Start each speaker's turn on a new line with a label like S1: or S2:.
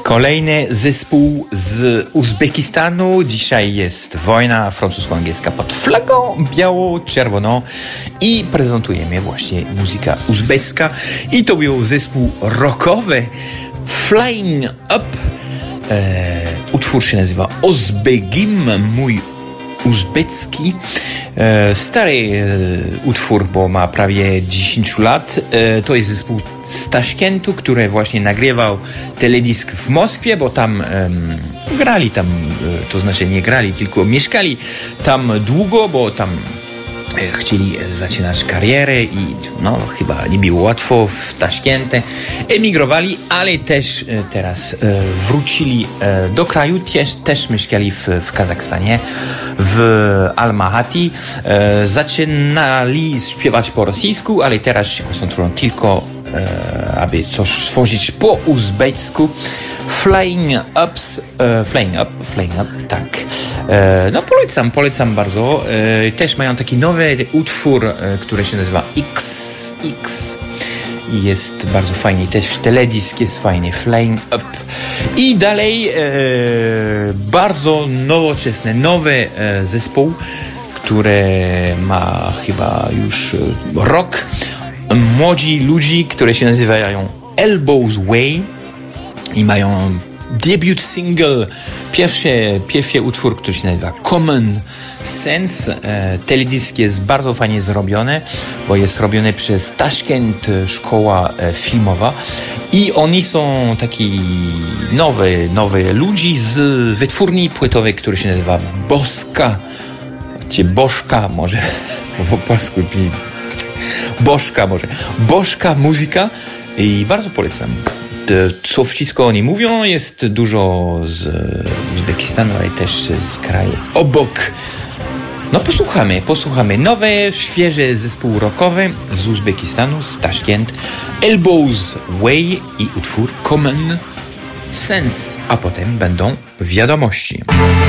S1: Kolejny zespół z Uzbekistanu. Dzisiaj jest wojna francusko-angielska pod flagą biało-czerwoną i prezentujemy właśnie muzyka uzbecka. I to był zespół rockowy Flying Up. Utwór się nazywa Ozbegim, mój uzbecki. Stary utwór, bo ma prawie 10 lat. To jest zespół z Taszkentu, który właśnie nagrywał teledysk w Moskwie, bo tam grali tam, to znaczy nie grali, tylko mieszkali tam długo, bo tam chcieli zaczynać karierę i no chyba nie było łatwo w Taszkencie. Emigrowali, ale też teraz wrócili do kraju, też mieszkali w Kazachstanie, w Almaty. Zaczynali śpiewać po rosyjsku, ale teraz się koncentrują tylko aby coś stworzyć po uzbecku. Flying Up, tak. No polecam bardzo. Też mają taki nowy utwór, który się nazywa XX i jest bardzo fajny. Też teledysk jest fajny. Flying Up. I dalej bardzo nowoczesny, nowy zespół, który ma chyba już rok. Młodzi ludzie, które się nazywają Elbows Way i mają debiut single, pierwszy utwór, który się nazywa Common Sense. Teledysk jest bardzo fajnie zrobiony, bo jest robiony przez Taszkent Szkoła Filmowa i oni są taki nowy ludzi z wytwórni płytowej, który się nazywa Bożka może, po polsku Bożka muzyka i bardzo polecam. Co wszystko oni mówią, jest dużo z Uzbekistanu, ale też z kraju obok. No posłuchamy. Nowy, świeży zespół rockowy z Uzbekistanu, z Taszkent, Elbows Way i utwór Common Sense, a potem będą wiadomości.